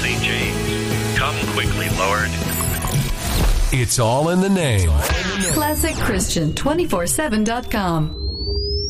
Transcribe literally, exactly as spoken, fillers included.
Saint James. Come quickly, Lord. It's all in the name. Classic Christian two forty-seven dot com.